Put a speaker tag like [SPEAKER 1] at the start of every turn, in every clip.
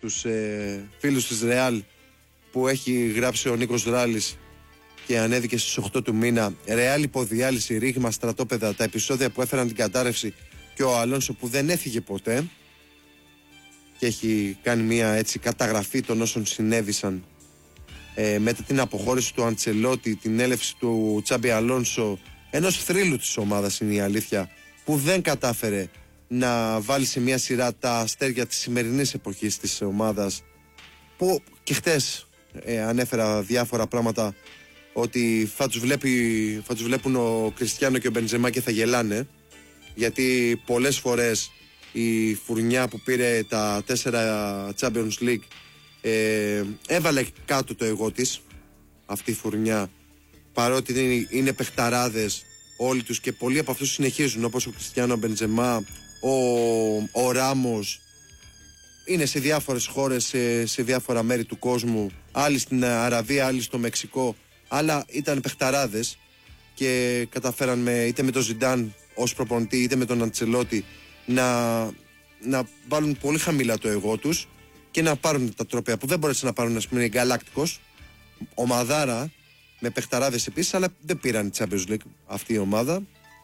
[SPEAKER 1] τους φίλους της Ρεάλ που έχει γράψει ο Νίκος Ράλης και ανέβηκε στις 8 του μήνα. Ρεάλ υποδιάλυση, ρήγμα, στρατόπεδα, τα επεισόδια που έφεραν την κατάρρευση και ο Αλόνσο που δεν έφυγε ποτέ και έχει κάνει μια έτσι καταγραφή των όσων συνέβησαν μετά την αποχώρηση του Αντσελότη, την έλευση του Τσάμπι Αλόνσο, ενός θρύλου της ομάδας είναι η αλήθεια, που δεν κατάφερε να βάλει σε μια σειρά τα αστέρια της σημερινής εποχής της ομάδας, που και χτες ανέφερα διάφορα πράγματα ότι θα τους βλέπουν ο Κριστιάνο και ο Μπενζεμά και θα γελάνε, γιατί πολλές φορές η φουρνιά που πήρε τα 4 Champions League έβαλε κάτω το εγώ της, αυτή η φουρνιά, παρότι είναι παιχταράδες όλοι τους και πολλοί από αυτούς συνεχίζουν, όπως ο Κριστιάνο, ο Μπενζεμά, ο Ράμος, είναι σε διάφορες χώρες, σε διάφορα μέρη του κόσμου, άλλοι στην Αραβία, άλλοι στο Μεξικό, αλλά ήταν παιχταράδες και καταφέραν είτε με τον Ζιντάν ως προπονητή είτε με τον Αντσελότη να βάλουν πολύ χαμηλά το εγώ τους και να πάρουν τα τρόπαια που δεν μπόρεσαν να πάρουν, ας πούμε, Γκαλάκτικος, ομαδάρα με παιχταράδες επίσης, αλλά δεν πήραν Champions League αυτή η ομάδα,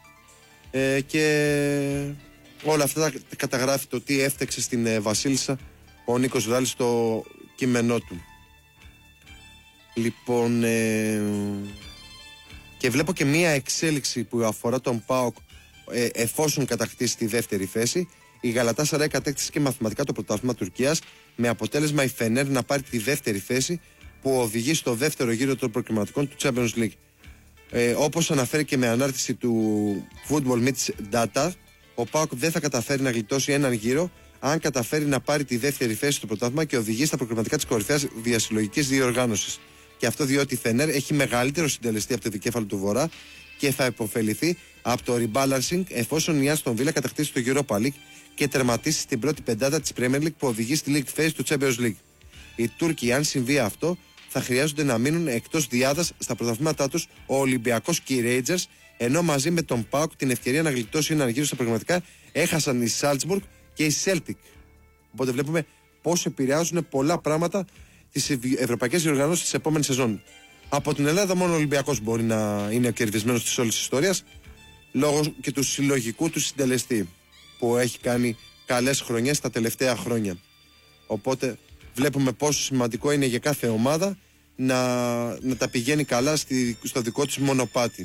[SPEAKER 1] και όλα αυτά τα καταγράφει το τι έφταξε στην Βασίλισσα ο Νίκος Ράλης στο κείμενό του. Λοιπόν, και βλέπω και μία εξέλιξη που αφορά τον ΠΑΟΚ, εφόσον κατακτήσει τη δεύτερη θέση. Η Γαλατάσαράι κατέκτησε και μαθηματικά το πρωτάθλημα Τουρκίας, με αποτέλεσμα η Φενέρ να πάρει τη δεύτερη θέση που οδηγεί στο δεύτερο γύρο των προκριματικών του Champions League. Όπως αναφέρει και με ανάρτηση του Football Meets Data, ο ΠΑΟΚ δεν θα καταφέρει να γλιτώσει έναν γύρο αν καταφέρει να πάρει τη δεύτερη θέση στο πρωτάθλημα και οδηγεί στα προκριματικά της κορυφαίας διασυλλογικής διοργάνωσης. Και αυτό διότι η Φενέρ έχει μεγαλύτερο συντελεστή από το δικέφαλο του Βορρά και θα υποφεληθεί από το rebalancing εφόσον η Άστον Βίλα κατακτήσει το Europa League και τερματίσει στην πρώτη πεντάδα της Premier League που οδηγεί στη League Phase του Champions League. Οι Τούρκοι, αν συμβεί αυτό, θα χρειάζονται να μείνουν εκτός διάδας στα πρωταθλήματά τους ο Ολυμπιακός και οι Rangers, ενώ μαζί με τον ΠΑΟΚ την ευκαιρία να γλιτώσει έναν γύρο στα προγραμματικά έχασαν η Salzburg και η Celtic. Οπότε βλέπουμε πώς επηρεάζουν πολλά πράγματα τις ευρωπαϊκές διοργανώσεις της επόμενης σεζόν. Από την Ελλάδα μόνο ο Ολυμπιακός μπορεί να είναι ο κερδισμένος της όλης της ιστορίας, λόγω και του συλλογικού του συντελεστή που έχει κάνει καλές χρονιές τα τελευταία χρόνια. Οπότε βλέπουμε πόσο σημαντικό είναι για κάθε ομάδα να τα πηγαίνει καλά στο δικό της μονοπάτι.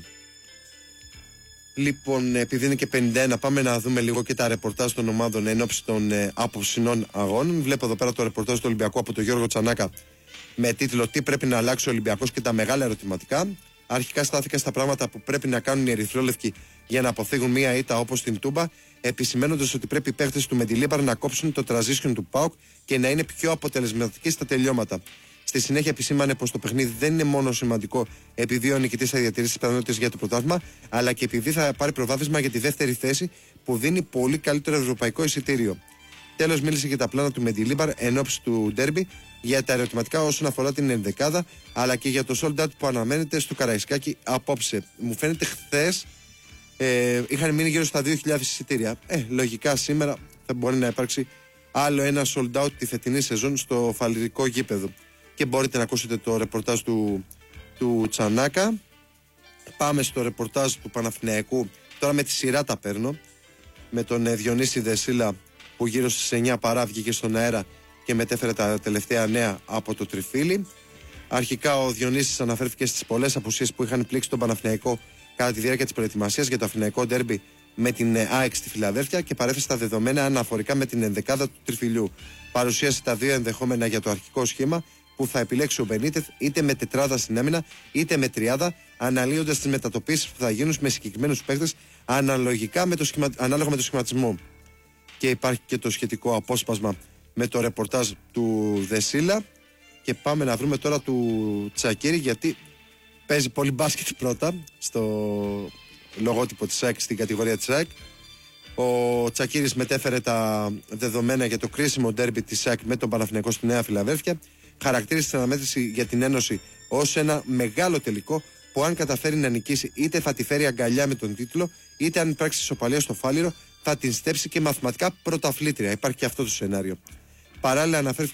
[SPEAKER 1] Λοιπόν, επειδή είναι και 51, πάμε να δούμε λίγο και τα ρεπορτάζ των ομάδων εν ώψη των απόψινών αγώνων. Βλέπω εδώ πέρα το ρεπορτάζ του Ολυμπιακού από τον Γιώργο Τσανάκα με τίτλο «Τι πρέπει να αλλάξει ο Ολυμπιακός και τα μεγάλα ερωτηματικά». Αρχικά στάθηκα στα πράγματα που πρέπει να κάνουν οι ερυθρόλευκοι για να αποφύγουν μία ήττα όπως την Τούμπα, επισημαίνοντας ότι πρέπει οι παίχτες του Μεντιλίμπαρ να κόψουν το transition του ΠΑΟΚ και να είναι πιο αποτελεσματικοί στα τελειώματα. Στη συνέχεια επισήμανε πως το παιχνίδι δεν είναι μόνο σημαντικό επειδή ο νικητής θα διατηρήσει τις πιθανότητες για το πρωτάθλημα, αλλά και επειδή θα πάρει προβάδισμα για τη δεύτερη θέση που δίνει πολύ καλύτερο ευρωπαϊκό εισιτήριο. Τέλος, μίλησε για τα πλάνα του Μεντιλίμπαρ εν ώψη του ντέρμπι, για τα ερωτηματικά όσον αφορά την ενδεκάδα, αλλά και για το sold out που αναμένεται στο Καραϊσκάκι απόψε. Μου φαίνεται χθες είχαν μείνει γύρω στα 2.000 εισιτήρια. Λογικά σήμερα θα μπορεί να υπάρξει άλλο ένα sold out τη φετινή σεζόν στο φαλυρικό γήπεδο. Και μπορείτε να ακούσετε το ρεπορτάζ του Τσανάκα. Πάμε στο ρεπορτάζ του Παναθηναϊκού. Τώρα με τη σειρά τα παίρνω. Με τον Διονύση Δεσίλα που γύρω στις 9 παρά βγήκε στον αέρα και μετέφερε τα τελευταία νέα από το Τριφύλι. Αρχικά ο Διονύσης αναφέρθηκε στις πολλές απουσίες που είχαν πλήξει τον Παναθηναϊκό κατά τη διάρκεια της προετοιμασίας για το αθηναϊκό ντέρμπι με την ΑΕΚ στη Φιλαδέλφια και παρέθεσε τα δεδομένα αναφορικά με την ενδεκάδα του Τριφυλιού. Παρουσίασε τα δύο ενδεχόμενα για το αρχικό σχήμα που θα επιλέξει ο Μπενίτεθ, είτε με τετράδα στην άμυνα είτε με τριάδα, αναλύοντας τις μετατοπίσεις που θα γίνουν με συγκεκριμένους παίκτες ανάλογα με το σχηματισμό. Και υπάρχει και το σχετικό απόσπασμα με το ρεπορτάζ του Δεσίλα. Και πάμε να βρούμε τώρα του Τσακίρη, γιατί παίζει πολύ μπάσκετ πρώτα στο λογότυπο της ΑΕΚ, στην κατηγορία της ΑΕΚ. Ο Τσακίρης μετέφερε τα δεδομένα για το κρίσιμο ντέρμπι της ΑΕΚ με τον Παναθηναϊκό στη Νέα Φιλαδέλφια. Χαρακτήρισε την αναμέτρηση για την Ένωση ως ένα μεγάλο τελικό που αν καταφέρει να νικήσει, είτε θα τη φέρει αγκαλιά με τον τίτλο, είτε αν υπάρξει ισοπαλία στο Φάληρο θα την στέψει και μαθηματικά πρωταθλήτρια. Υπάρχει και αυτό το σενάριο. Παράλληλα, αναφέρθηκε